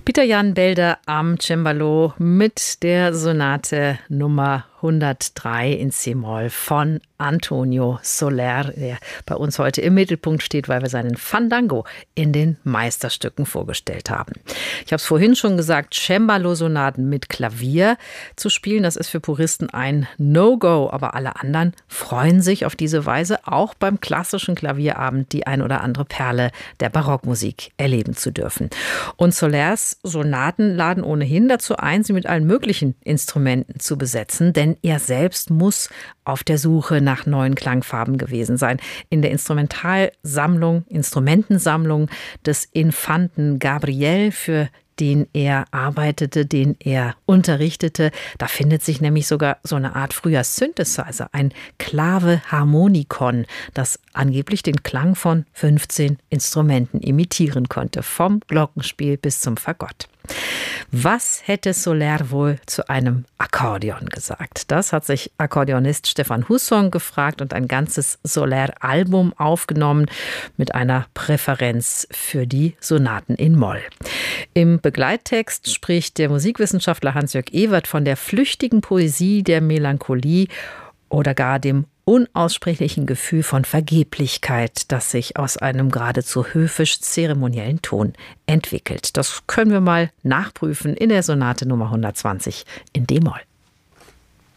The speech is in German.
Peter Jan Belder am Cembalo mit der Sonate Nummer 103 in C-Moll von Antonio Soler, der bei uns heute im Mittelpunkt steht, weil wir seinen Fandango in den Meisterstücken vorgestellt haben. Ich habe es vorhin schon gesagt, Cembalo-Sonaten mit Klavier zu spielen, das ist für Puristen ein No-Go, aber alle anderen freuen sich auf diese Weise auch beim klassischen Klavierabend die ein oder andere Perle der Barockmusik erleben zu dürfen. Und Solers Sonaten laden ohnehin dazu ein, sie mit allen möglichen Instrumenten zu besetzen, denn er selbst muss auf der Suche nach neuen Klangfarben gewesen sein. In der Instrumentensammlung des Infanten Gabriel, für den er arbeitete, den er unterrichtete. Da findet sich nämlich sogar so eine Art früher Synthesizer, ein Clave-Harmonikon, das angeblich den Klang von 15 Instrumenten imitieren konnte, vom Glockenspiel bis zum Fagott. Was hätte Soler wohl zu einem Akkordeon gesagt? Das hat sich Akkordeonist Stefan Husson gefragt und ein ganzes Soler-Album aufgenommen mit einer Präferenz für die Sonaten in Moll. Im Begleittext spricht der Musikwissenschaftler Hans-Jörg Ewert von der flüchtigen Poesie der Melancholie oder gar dem unaussprechlichen Gefühl von Vergeblichkeit, das sich aus einem geradezu höfisch-zeremoniellen Ton entwickelt. Das können wir mal nachprüfen in der Sonate Nummer 120 in D-Moll.